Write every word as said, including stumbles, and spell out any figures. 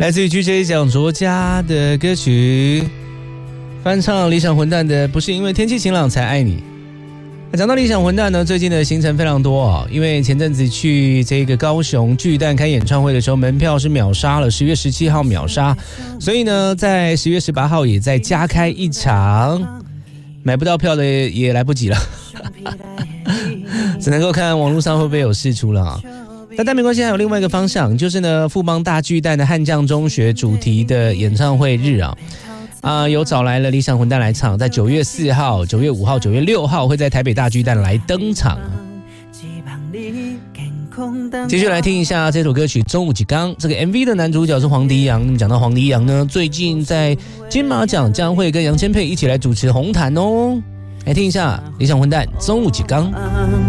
来自于 G J 蒋卓嘉的歌曲，翻唱理想混蛋的《不是因为天气晴朗才爱你》。讲到理想混蛋呢，最近的行程非常多哦，因为前阵子去这个高雄巨蛋开演唱会的时候，门票是秒杀了，十月十七号秒杀，所以呢，在十月十八号也在加开一场，买不到票的也来不及了，只能够看网络上会不会有释出了啊。但但没关系，还有另外一个方向，就是呢，富邦大巨蛋的悍将中学主题的演唱会日啊。啊、呃，有找来了理想混蛋来唱，在九月四号、九月五号、九月六号会在台北大巨蛋来登场。继续来听一下这首歌曲《中午几刚》，这个 M V 的男主角是黄迪阳。讲到黄迪阳呢，最近在金马奖将会跟杨千霈一起来主持红毯哦。来听一下理想混蛋《中午几刚》。